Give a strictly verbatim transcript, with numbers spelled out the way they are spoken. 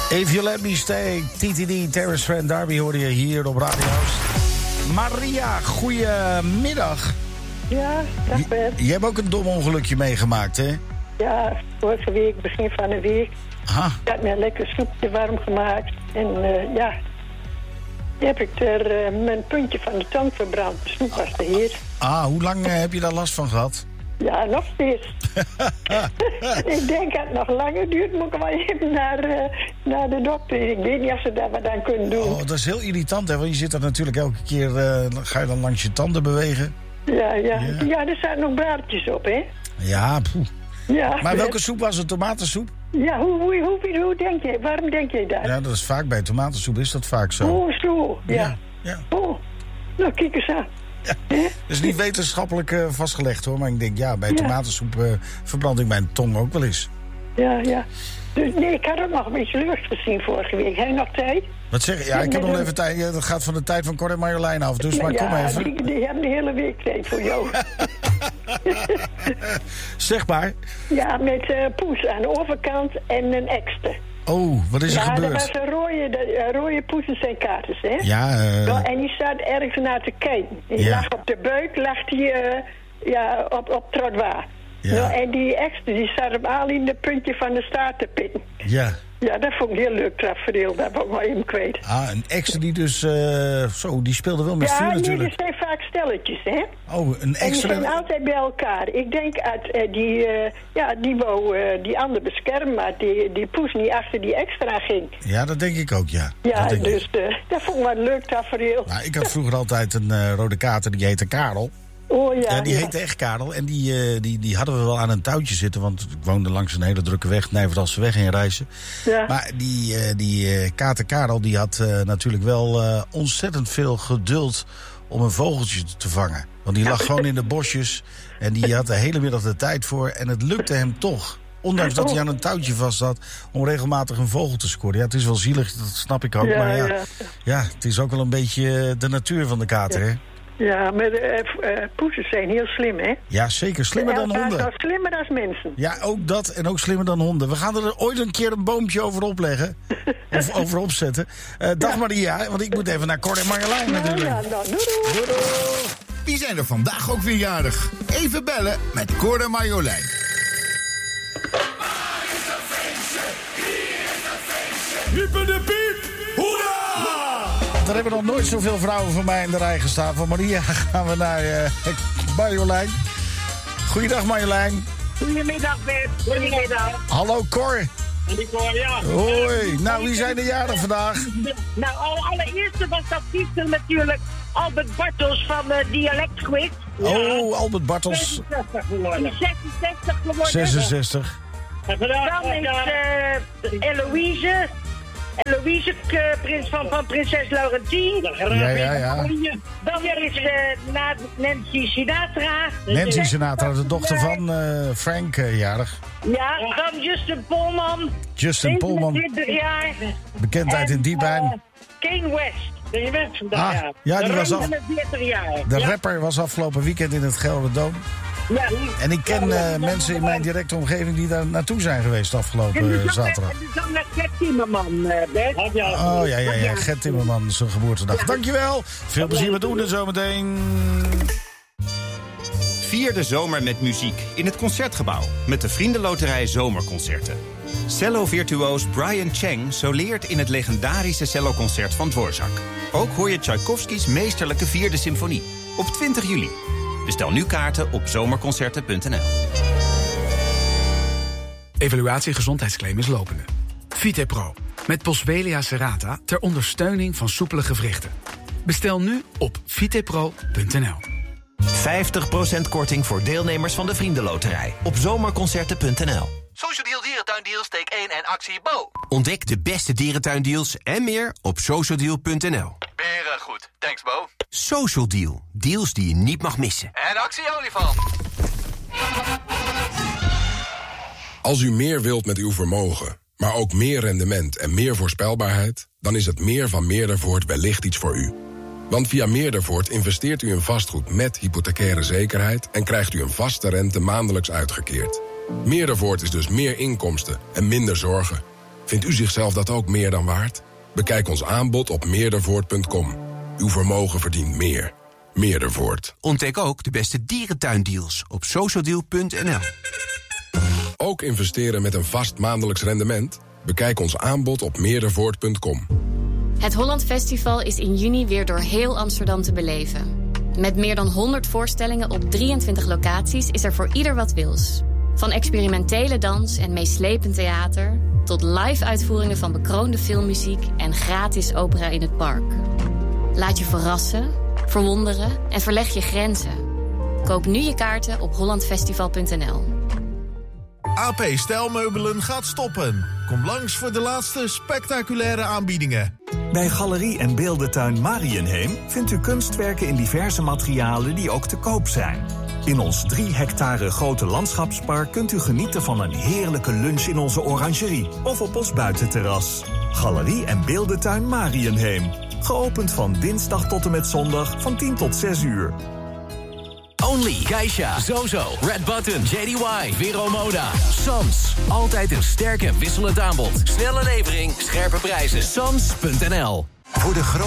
If You Let Me Stay, T T D, Terrence Trent D'Arby hoorde je hier op Radio Oost. Maria, goedemiddag. Ja, dag Bert. Je, je hebt ook een dom ongelukje meegemaakt, hè? Ja, vorige week, begin van de week. Aha. Ik had me een lekker soepje warm gemaakt. En uh, ja, toen heb ik er uh, mijn puntje van de tong verbrand. De snoep was er hier. Ah, hoe lang uh, heb je daar last van gehad? Ja, nog steeds. Ik denk dat het nog langer duurt, moet ik wel even naar, uh, naar de dokter. Ik weet niet of ze daar wat aan kunnen doen. Oh, dat is heel irritant, hè? Want je zit er natuurlijk elke keer, uh, ga je dan langs je tanden bewegen. Ja, ja. Ja, ja er staan nog blaadjes op, hè? Ja, poeh. Ja, Maar welke soep was het? Tomatensoep? Ja, hoe, hoe, hoe, hoe denk je? Waarom denk je dat? Ja, dat is vaak bij tomatensoep, is dat vaak zo. Oh, zo, ja. Ja, ja. Oh, nou, kijk eens aan. Ja. Dat is niet wetenschappelijk uh, vastgelegd, hoor. Maar ik denk, ja, bij Ja. tomatensoep uh, verbrand ik mijn tong ook wel eens. Ja, ja. Dus nee, ik had ook nog een beetje lucht gezien vorige week. Heb je nog tijd? Wat zeg je? Ja, ik heb nog even tijd. Ja, dat gaat van de tijd van Cor en Marjolein af. Dus ja, maar kom ja, even. Die, die hebben de hele week tijd voor jou. Zeg maar. Ja, met uh, poes aan de overkant en een ekster. Oh, wat is er Ja, gebeurd? dat was een rode, de, uh, rode poes zijn kaarten, hè? Ja, uh, Ja, en die staat ergens naar te kijken. Die Ja. lag op de buik, lag die uh, ja, op, op trottoir. Ja. Nou, en die ekster, die staat op aan in het puntje van de staart te pikken. ja. Ja, dat vond ik heel leuk trapvereel. Dat was ik wel even kwijt. Ah, een extra die dus... Uh, zo, die speelde wel met Ja, vuur nee, natuurlijk. die zijn vaak stelletjes, hè? Oh, een En die extra... zijn altijd bij elkaar. Ik denk uit uh, die, uh, ja, die wou uh, die ander beschermen, maar die, die poes niet achter die extra ging. Ja, dat denk ik ook, ja. Ja, dat denk dus ik. uh, dat vond ik wel een leuk tafereel. Nou, ik had vroeger altijd een uh, rode kater, die heette Karel. Oh ja, Ja, die ja. heette echt Karel. En die, uh, die, die hadden we wel aan een touwtje zitten. Want ik woonde langs een hele drukke weg, Nijverdalse weg in Rijssen. Ja. Maar die, uh, die uh, kater Karel, die had uh, natuurlijk wel uh, ontzettend veel geduld om een vogeltje te vangen. Want die lag gewoon in de bosjes. En die had de hele middag de tijd voor. En het lukte hem toch, ondanks dat hij aan een touwtje vast zat, om regelmatig een vogel te scoren. Ja, het is wel zielig, dat snap ik ook. Ja, maar ja, ja. ja, het is ook wel een beetje de natuur van de kater, hè? Ja, maar de uh, uh, poezen zijn heel slim, hè? Ja, zeker. Slimmer dan Elkaar honden. zo slimmer dan mensen. Ja, ook dat en ook slimmer dan honden. We gaan er ooit een keer een boompje over opleggen. Of over opzetten. Uh, dag ja. Maria, want ik moet even naar Cor en Marjolein Ja, natuurlijk. ja, nou, doei, doei. Doei, doei. Wie zijn er vandaag ook weer jarig? Even bellen met Cor en Marjolein. Hyper de piep! Hoera! Er hebben nog nooit zoveel vrouwen van mij in de rij gestaan. Van Maria gaan we naar uh, Marjolein. Goeiedag Marjolein. Goedemiddag Bert. Goedemiddag. Hallo Cor. Ja. Hoi. Nou, wie zijn de jarig vandaag? Nou, al, allereerste was dat gisteren natuurlijk Albert Bartels van uh, Dialect Quiz. Oh, Albert Bartels. zesenzestig geworden. Die zesenzestig geworden. zesenzestig. Dan is uh, Eloïse. Eloïse, uh, prins van, van prinses Laurentien. Ja, ja, ja. Dan is uh, na Nancy Sinatra. Nancy Sinatra, de dochter van uh, Frank, uh, jarig. Ja, dan Justin Polman. Justin Polman, zevenentwintig jaar. bekendheid in Diepein. Uh, Kane West. Ben je weg vandaag? Ah, ja, die was af. zevenenveertig jaar. De Ja. rapper was afgelopen weekend in het Gelderdoom. Ja. En ik ken uh, mensen in mijn directe omgeving die daar naartoe zijn geweest afgelopen uh, zaterdag. En de zanger Gert Timmerman, uh, Bert. Oh ja, ja, ja, Gert Timmerman, zijn geboortedag. Dankjewel. Veel plezier met doen en zometeen. Vier de zomer met muziek in het Concertgebouw met de Vriendenloterij Zomerconcerten. Cello-virtuoos Brian Cheng soleert in het legendarische celloconcert van Dvorak. Ook hoor je Tchaikovskys meesterlijke vierde symfonie op twintig juli. Bestel nu kaarten op zomerconcerten punt n l. Evaluatie gezondheidsclaim is lopende. VitePro, met Boswellia serrata ter ondersteuning van soepele gewrichten. Bestel nu op vitepro punt n l. vijftig procent korting voor deelnemers van de Vriendenloterij op zomerconcerten punt n l. Social Deal Dierentuindeal steek één en actie Bo. Ontdek de beste dierentuindeals en meer op socialdeal punt n l. Beren goed, thanks Bo. Social Deal, deals die je niet mag missen. En actie olifant. Als u meer wilt met uw vermogen, maar ook meer rendement en meer voorspelbaarheid, dan is het meer van Meerdervoort wellicht iets voor u. Want via Meerdervoort investeert u in vastgoed met hypothecaire zekerheid en krijgt u een vaste rente maandelijks uitgekeerd. Meerdervoort is dus meer inkomsten en minder zorgen. Vindt u zichzelf dat ook meer dan waard? Bekijk ons aanbod op meerdervoort punt com. Uw vermogen verdient meer. Meerdervoort. Ontdek ook de beste dierentuindeals op socialdeal punt n l. Ook investeren met een vast maandelijks rendement? Bekijk ons aanbod op meerdervoort punt com. Het Holland Festival is in juni weer door heel Amsterdam te beleven. Met meer dan honderd voorstellingen op drieëntwintig locaties is er voor ieder wat wils. Van experimentele dans en meeslepend theater tot live-uitvoeringen van bekroonde filmmuziek en gratis opera in het park. Laat je verrassen, verwonderen en verleg je grenzen. Koop nu je kaarten op holland festival punt n l. A P Stijlmeubelen gaat stoppen. Kom langs voor de laatste spectaculaire aanbiedingen. Bij Galerie en Beeldentuin Mariënheem vindt u kunstwerken in diverse materialen die ook te koop zijn. In ons drie hectare grote landschapspark kunt u genieten van een heerlijke lunch in onze orangerie of op ons buitenterras. Galerie en Beeldentuin Mariënheem. Geopend van dinsdag tot en met zondag van tien tot zes uur. Only, Geisha, Zozo, Red Button, J D Y, Vero Moda, Sams. Altijd een sterk en wisselend aanbod. Snelle levering, scherpe prijzen. Sams punt n l. Voor de